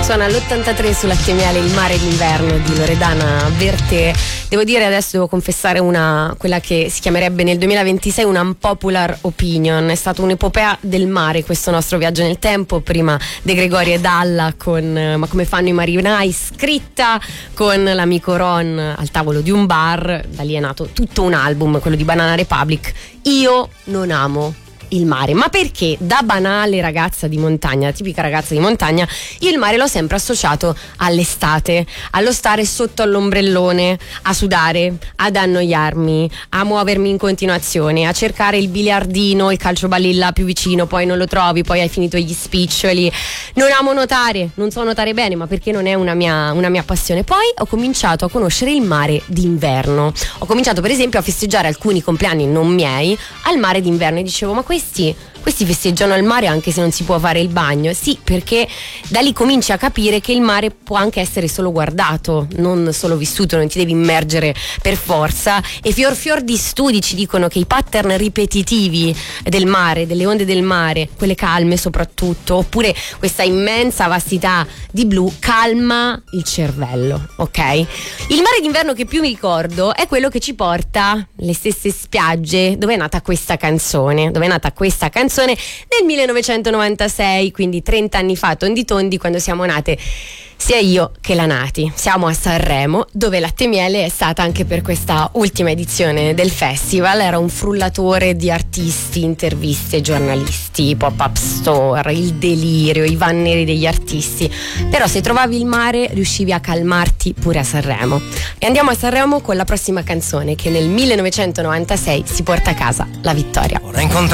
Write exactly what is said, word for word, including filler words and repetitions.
Suona all'ottantatré sulla Latte e Miele Il mare d'inverno di Loredana Bertè. Devo dire, adesso devo confessare una, quella che si chiamerebbe nel duemilaventisei una unpopular opinion. È stata un'epopea del mare questo nostro viaggio nel tempo, prima De Gregori e Dalla con Ma come fanno i marinai, scritta con l'amico Ron al tavolo di un bar. Da lì è nato tutto un album, quello di Banana Republic. Io non amo il mare, ma perché da banale ragazza di montagna, tipica ragazza di montagna, io il mare l'ho sempre associato all'estate, allo stare sotto all'ombrellone, a sudare, ad annoiarmi, a muovermi in continuazione, a cercare il biliardino, il calciobalilla più vicino, poi non lo trovi, poi hai finito gli spiccioli. Non amo nuotare, non so nuotare bene, ma perché non è una mia, una mia passione. Poi ho cominciato a conoscere il mare d'inverno. Ho cominciato per esempio a festeggiare alcuni compleanni non miei al mare d'inverno e dicevo: ma questi, questi festeggiano al mare anche se non si può fare il bagno. Sì, perché da lì cominci a capire che il mare può anche essere solo guardato, non solo vissuto, non ti devi immergere per forza. E fior fior di studi ci dicono che i pattern ripetitivi del mare, delle onde del mare, quelle calme soprattutto, oppure questa immensa vastità di blu, calma il cervello, ok? Il mare d'inverno che più mi ricordo è quello che ci porta le stesse spiagge dove è nata questa canzone, dove è nata questa canzone nel millenovecentonovantasei, quindi trenta anni fa, tondi tondi, quando siamo nate sia io che la Nati. Siamo a Sanremo, dove Latte e Miele è stata anche per questa ultima edizione del festival. Era un frullatore di artisti, interviste, giornalisti, pop-up store, il delirio, i van neri degli artisti. Però se trovavi il mare riuscivi a calmarti pure a Sanremo. E andiamo a Sanremo con la prossima canzone che nel millenovecentonovantasei si porta a casa la vittoria. Ora incontrare